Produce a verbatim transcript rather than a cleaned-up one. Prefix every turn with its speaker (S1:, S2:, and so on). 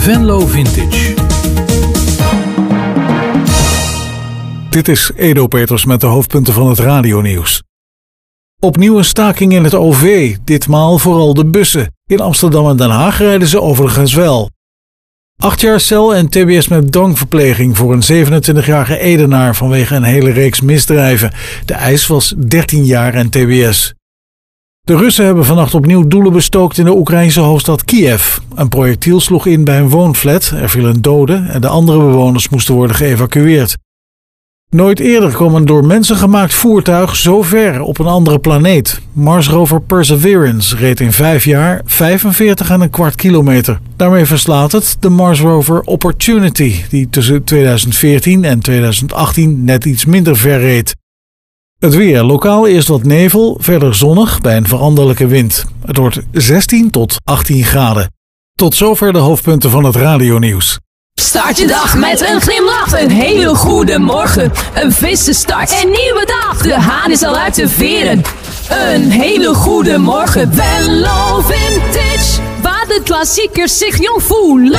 S1: Venlo Vintage.
S2: Dit is Edo Peters met de hoofdpunten van het radionieuws. Opnieuw een staking in het O V, ditmaal vooral de bussen. In Amsterdam en Den Haag rijden ze overigens wel. Acht jaar cel en T B S met dwangverpleging voor een zevenentwintigjarige Edenaar vanwege een hele reeks misdrijven. De eis was dertien jaar en T B S. De Russen hebben vannacht opnieuw doelen bestookt in de Oekraïnse hoofdstad Kiev. Een projectiel sloeg in bij een woonflat, er viel een dode en de andere bewoners moesten worden geëvacueerd. Nooit eerder kwam een door mensen gemaakt voertuig zo ver op een andere planeet. Marsrover Perseverance reed in vijf jaar vijfenveertig komma vijf kilometer. Daarmee verslaat het de Marsrover Opportunity, die tussen tweeduizend veertien en tweeduizend achttien net iets minder ver reed. Het weer. Lokaal eerst wat nevel, verder zonnig bij een veranderlijke wind. Het wordt zestien tot achttien graden. Tot zover de hoofdpunten van het radionieuws.
S3: Start je dag met een glimlach, een hele goede morgen. Een frisse start, een nieuwe dag. De haan is al uit de veren. Een hele goede morgen. Venlo Vintage, waar de klassiekers zich jong voelen.